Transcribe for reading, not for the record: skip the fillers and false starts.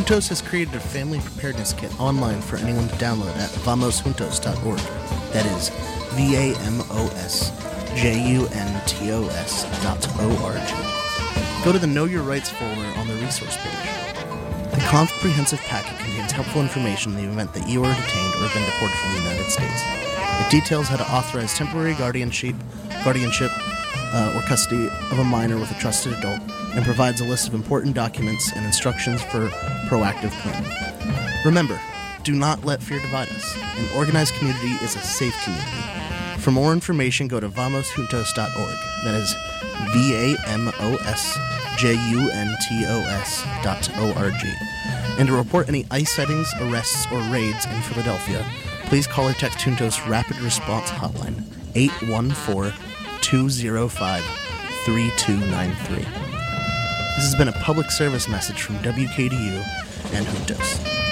Juntos has created a family preparedness kit online for anyone to download at vamosjuntos.org. That is VAMOSJUNTOS.org. Go to the Know Your Rights folder on the resource page. The comprehensive packet contains helpful information in the event that you are detained or have been deported from the United States. It details how to authorize temporary guardianship, or custody of a minor with a trusted adult, and provides a list of important documents and instructions for proactive planning. Remember, do not let fear divide us. An organized community is a safe community. For more information, go to vamosjuntos.org. That is VAMOSJUNTOS.org. And to report any ICE sightings, arrests, or raids in Philadelphia, please call or text Juntos Rapid Response Hotline, 814-205-3293. This has been a public service message from WKDU and Juntos.